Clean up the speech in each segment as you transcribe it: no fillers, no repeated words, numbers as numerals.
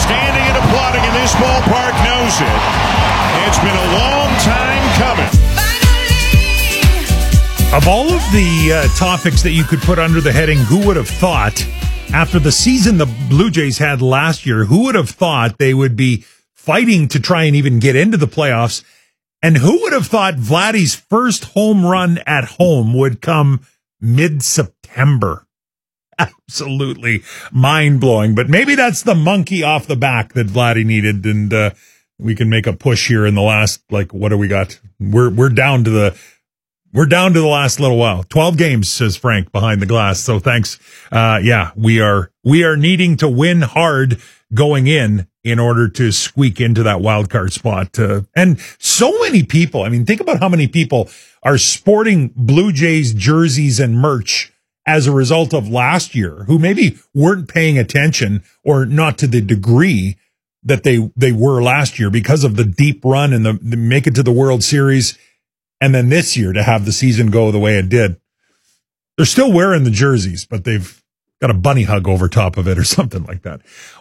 standing and applauding in this ballpark knows it. It's been a long time coming. Of all of the topics that you could put under the heading, who would have thought, after the season the Blue Jays had last year, who would have thought they would be fighting to try and even get into the playoffs? And who would have thought Vladdy's first home run at home would come mid-September? Absolutely mind-blowing. But maybe that's the monkey off the back that Vladdy needed, and we can make a push here in the last, what do we got? We're down to the last little while. 12 games, says Frank behind the glass. So thanks. We are needing to win hard going in order to squeak into that wild card spot. And so many people, think about how many people are sporting Blue Jays jerseys and merch as a result of last year, who maybe weren't paying attention, or not to the degree that they were last year, because of the deep run and the make it to the World Series. And then this year to have the season go the way it did. They're still wearing the jerseys, but they've got a bunny hug over top of it or something like that.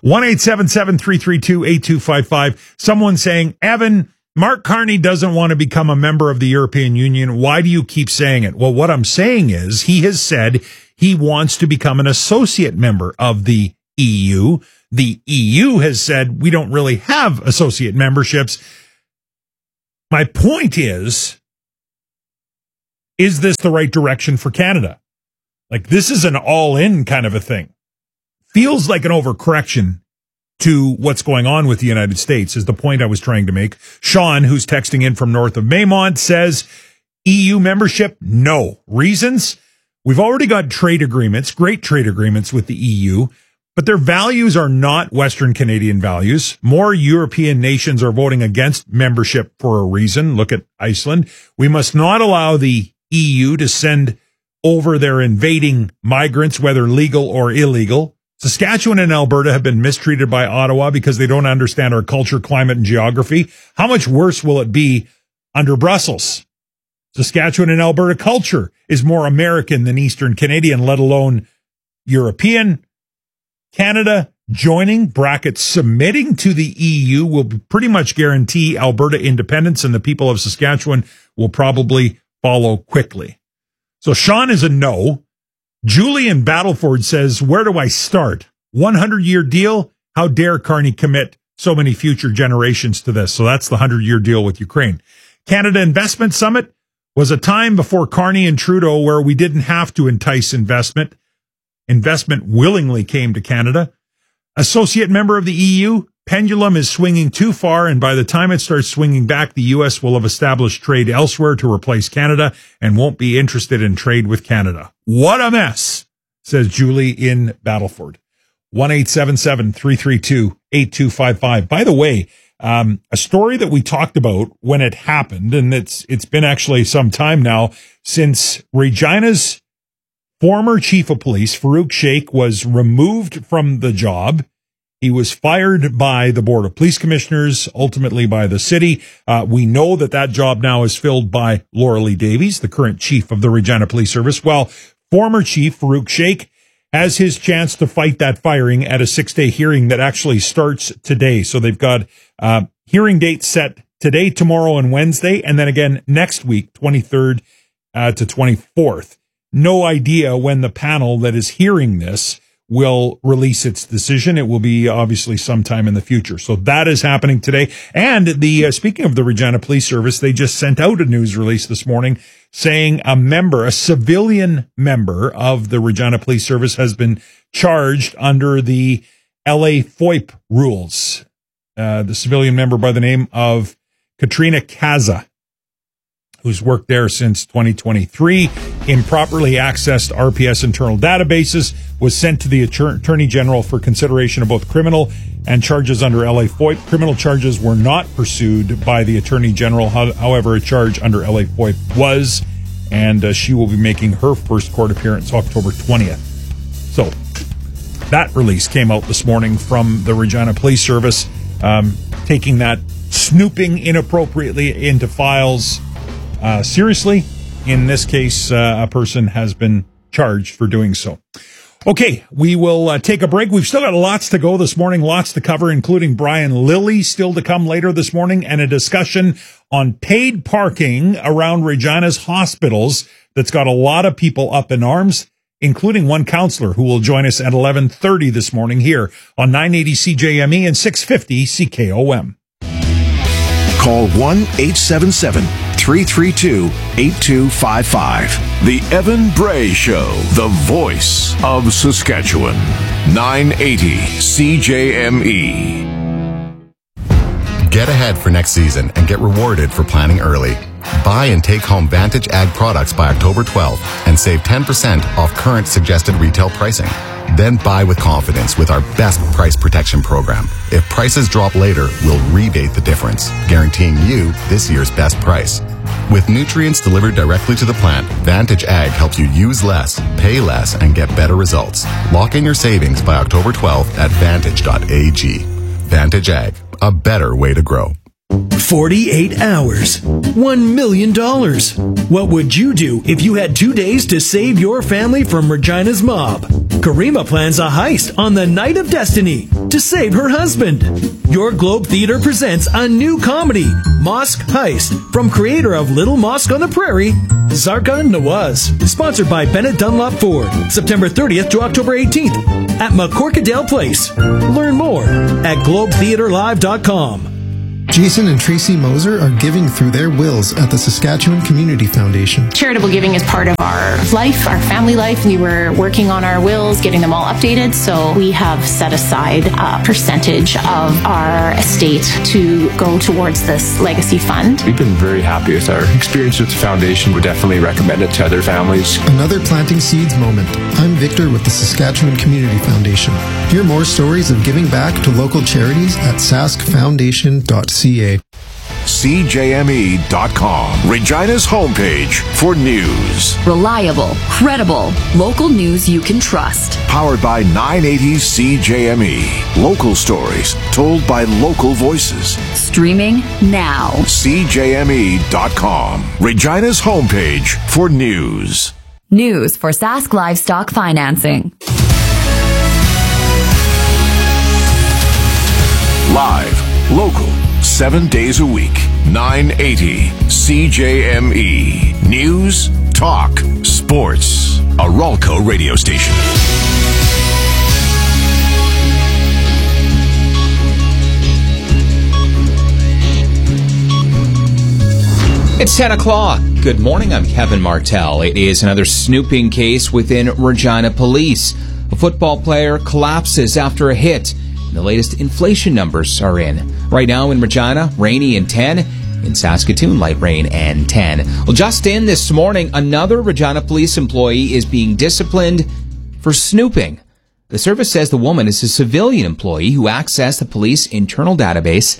1-877-332-8255. Someone saying, Evan, Mark Carney doesn't want to become a member of the European Union. Why do you keep saying it? Well, what I'm saying is he has said he wants to become an associate member of the EU. The EU has said we don't really have associate memberships. My point is this the right direction for Canada? This is an all-in kind of a thing. Feels like an overcorrection to what's going on with the United States, is the point I was trying to make. Sean, who's texting in from north of Maymont, says EU membership, no. Reasons? We've already got trade agreements, great trade agreements with the EU, but their values are not Western Canadian values. More European nations are voting against membership for a reason. Look at Iceland. We must not allow the EU to send over their invading migrants, whether legal or illegal. Saskatchewan and Alberta have been mistreated by Ottawa because they don't understand our culture, climate, and geography. How much worse will it be under Brussels? Saskatchewan and Alberta culture is more American than Eastern Canadian, let alone European. Canada joining, submitting to the EU will pretty much guarantee Alberta independence, and the people of Saskatchewan will probably follow quickly. So Sean is a no. Julie in Battleford says, where do I start? 100-year deal? How dare Carney commit so many future generations to this? So that's the 100-year deal with Ukraine. Canada Investment Summit was a time before Carney and Trudeau where we didn't have to entice investment. Investment willingly came to Canada. Associate member of the EU, pendulum is swinging too far, and by the time it starts swinging back, the U.S. will have established trade elsewhere to replace Canada and won't be interested in trade with Canada. What a mess, says Julie in Battleford. 1-877-332-8255. By the way, a story that we talked about when it happened, and it's been actually some time now since Regina's former chief of police, Farouk Sheikh, was removed from the job. He was fired by the Board of Police Commissioners, ultimately by the city. We know that job now is filled by Laura Lee Davies, the current chief of the Regina Police Service. Well, former chief Farouk Sheikh has his chance to fight that firing at a 6-day hearing that actually starts today. So they've got hearing dates set today, tomorrow, and Wednesday, and then again next week, 23rd to 24th. No idea when the panel that is hearing this will release its decision. It will be obviously sometime in the future. So that is happening today. And speaking of the Regina Police Service, they just sent out a news release this morning saying a civilian member of the Regina Police Service has been charged under the LA FOIP rules. The civilian member by the name of Katrina Kaza, who's worked there since 2023, improperly accessed RPS internal databases, was sent to the Attorney General for consideration of both criminal and charges under LA FOIP. Criminal charges were not pursued by the Attorney General. However, a charge under LA FOIP was, and she will be making her first court appearance October 20th. So that release came out this morning from the Regina Police Service, taking that snooping inappropriately into files seriously. In this case, a person has been charged for doing so. Okay, we will take a break. We've still got lots to go this morning, lots to cover, including Brian Lilly still to come later this morning, and a discussion on paid parking around Regina's hospitals that's got a lot of people up in arms, including one counselor who will join us at 11:30 this morning here on 980 CJME and 650 CKOM. Call 1-877-332-8255. The Evan Bray Show, the voice of Saskatchewan. 980 CJME. Get ahead for next season and get rewarded for planning early. Buy and take home Vantage Ag products by October 12th and save 10% off current suggested retail pricing. Then buy with confidence with our best price protection program. If prices drop later, we'll rebate the difference, guaranteeing you this year's best price. With nutrients delivered directly to the plant, Vantage Ag helps you use less, pay less, and get better results. Lock in your savings by October 12th at vantage.ag. Vantage Ag, a better way to grow. 48 hours. $1 million. What would you do if you had 2 days to save your family from Regina's mob? Karima plans a heist on the Night of Destiny to save her husband. Your Globe Theatre presents a new comedy, Mosque Heist, from creator of Little Mosque on the Prairie, Zarka Nawaz. Sponsored by Bennett Dunlop Ford. September 30th to October 18th at McCorkadale Place. Learn more at globetheaterlive.com. Jason and Tracy Moser are giving through their wills at the Saskatchewan Community Foundation. Charitable giving is part of our life, our family life. We were working on our wills, getting them all updated, so we have set aside a percentage of our estate to go towards this legacy fund. We've been very happy with our experience with the foundation. Would definitely recommend it to other families. Another Planting Seeds moment. I'm Victor with the Saskatchewan Community Foundation. Hear more stories of giving back to local charities at saskfoundation.ca. CJME.com, Regina's homepage for news. Reliable, credible, local news you can trust. Powered by 980 CJME. Local stories told by local voices. Streaming now. CJME.com, Regina's homepage for news. News for Sask Livestock Financing. Live, local, 7 days a week. 980 CJME. News, talk, sports. A Ralco radio station. It's 10 o'clock. Good morning, I'm Kevin Martell. It is another snooping case within Regina Police. A football player collapses after a hit. The latest inflation numbers are in. Right now in Regina, rainy and 10. In Saskatoon, light rain and 10. Well, just in this morning, another Regina Police employee is being disciplined for snooping. The service says the woman is a civilian employee who accessed the police internal database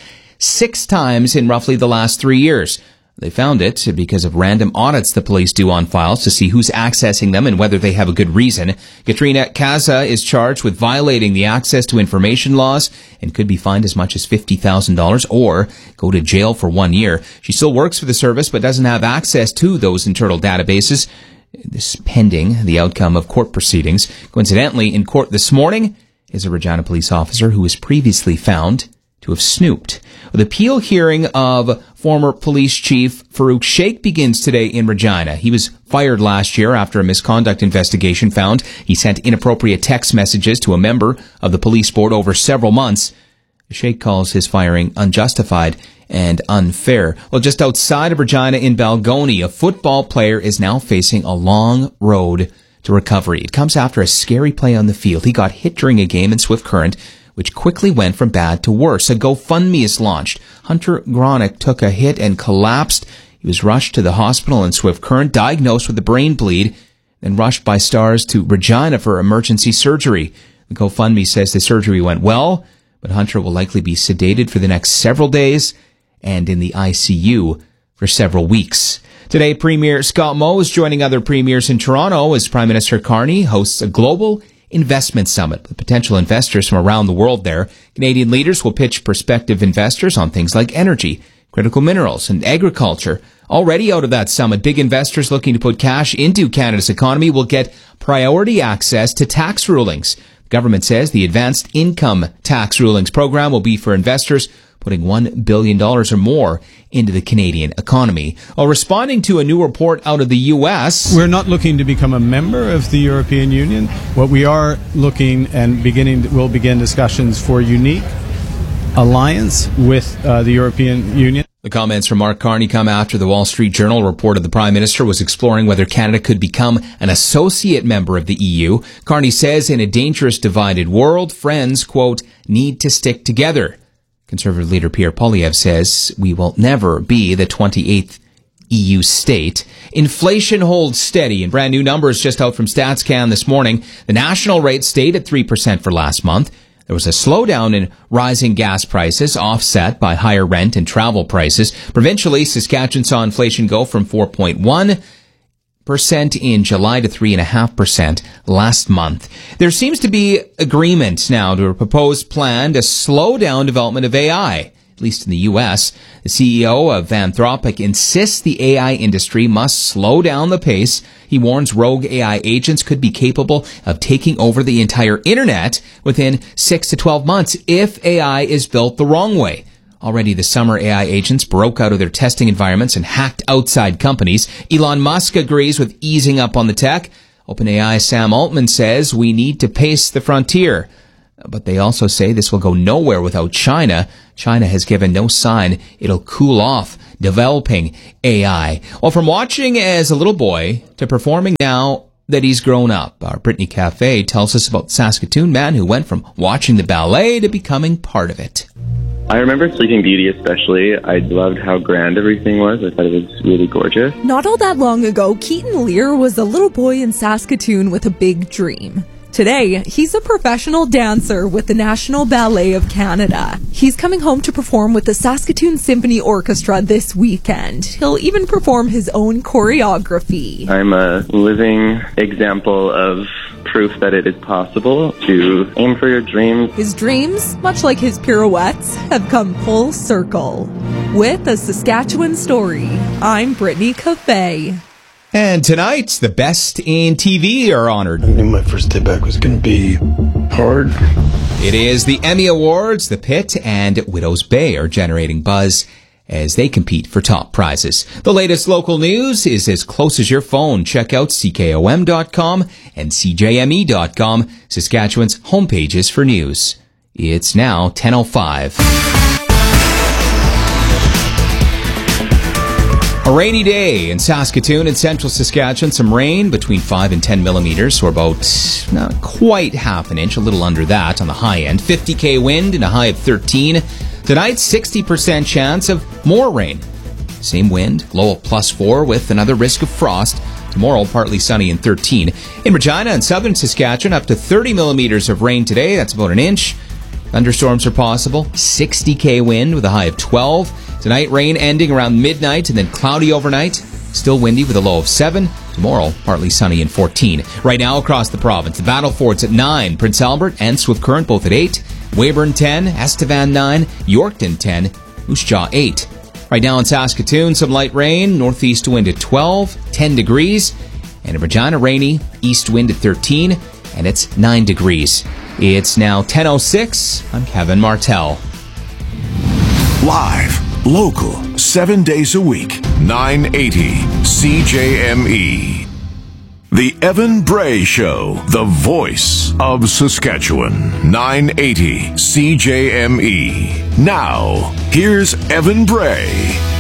6 times in roughly the last 3 years. They found it because of random audits the police do on files to see who's accessing them and whether they have a good reason. Katrina Kaza is charged with violating the access to information laws and could be fined as much as $50,000 or go to jail for 1 year. She still works for the service but doesn't have access to those internal databases. This pending the outcome of court proceedings. Coincidentally, in court this morning is a Regina police officer who was previously found to have snooped. The appeal hearing of former police chief Farouk Sheikh begins today in Regina. He was fired last year after a misconduct investigation found he sent inappropriate text messages to a member of the police board over several months. Sheikh calls his firing unjustified and unfair. Well, just outside of Regina in Balgony, a football player is now facing a long road to recovery. It comes after a scary play on the field. He got hit during a game in Swift Current, which quickly went from bad to worse. A GoFundMe is launched. Hunter Gronick took a hit and collapsed. He was rushed to the hospital in Swift Current, diagnosed with a brain bleed, then rushed by Stars to Regina for emergency surgery. The GoFundMe says the surgery went well, but Hunter will likely be sedated for the next several days and in the ICU for several weeks. Today, Premier Scott Moe is joining other premiers in Toronto as Prime Minister Carney hosts a global investment summit with potential investors from around the world there. Canadian leaders will pitch prospective investors on things like energy, critical minerals, and agriculture. Already out of that summit, big investors looking to put cash into Canada's economy will get priority access to tax rulings. The government says the Advanced Income Tax Rulings program will be for investors putting $1 billion or more into the Canadian economy. While responding to a new report out of the U.S., we're not looking to become a member of the European Union. What we are looking and we'll begin discussions for unique alliance with the European Union. The comments from Mark Carney come after the Wall Street Journal reported the Prime Minister was exploring whether Canada could become an associate member of the EU. Carney says in a dangerous divided world, friends, quote, need to stick together. Conservative leader Pierre Poilievre says we will never be the 28th EU state. Inflation holds steady, and brand new numbers just out from StatsCan this morning. The national rate stayed at 3% for last month. There was a slowdown in rising gas prices, offset by higher rent and travel prices. Provincially, Saskatchewan saw inflation go from 4.1% in July to 3.5% last month. There seems to be agreement now to a proposed plan to slow down development of AI, at least in the U.S. The CEO of Anthropic insists the AI industry must slow down the pace. He warns rogue AI agents could be capable of taking over the entire internet within 6 to 12 months if AI is built the wrong way. Already this summer, AI agents broke out of their testing environments and hacked outside companies. Elon Musk agrees with easing up on the tech. OpenAI Sam Altman says we need to pace the frontier. But they also say this will go nowhere without China. China has given no sign it'll cool off developing AI. Well, from watching as a little boy to performing now that he's grown up, our Brittany Cafe tells us about Saskatoon man who went from watching the ballet to becoming part of it. I remember Sleeping Beauty especially. I loved how grand everything was. I thought it was really gorgeous. Not all that long ago, Keaton Lear was a little boy in Saskatoon with a big dream. Today, he's a professional dancer with the National Ballet of Canada. He's coming home to perform with the Saskatoon Symphony Orchestra this weekend. He'll even perform his own choreography. I'm a living example of proof that it is possible to aim for your dreams. His dreams, much like his pirouettes, have come full circle. With a Saskatchewan story, I'm Brittany Cafe. And tonight, the best in TV are honored. I knew my first day back was going to be hard. It is the Emmy Awards. The Pit and Widows Bay are generating buzz as they compete for top prizes. The latest local news is as close as your phone. Check out CKOM.com and CJME.com, Saskatchewan's homepages for news. It's now 10:05. A rainy day in Saskatoon and central Saskatchewan. Some rain between 5 and 10 millimeters, or about not quite half an inch, a little under that on the high end. 50k wind and a high of 13. Tonight, 60% chance of more rain. Same wind, low of +4 with another risk of frost. Tomorrow, partly sunny and 13. In Regina and southern Saskatchewan, up to 30 millimeters of rain today. That's about an inch. Thunderstorms are possible. 60k wind with a high of 12. Tonight, rain ending around midnight and then cloudy overnight. Still windy with a low of 7. Tomorrow, partly sunny and 14. Right now across the province, the Battle Fort's at 9. Prince Albert and Swift Current both at 8. Weyburn 10. Estevan 9. Yorkton 10. Moose Jaw 8. Right now in Saskatoon, some light rain. Northeast wind at 12. 10 degrees. And in Regina, rainy. East wind at 13. And it's 9 degrees. It's now 10:06. I'm Kevin Martell. Live, local, 7 days a week, 980 CJME. The Evan Bray Show, the voice of Saskatchewan, 980 CJME. Now, here's Evan Bray.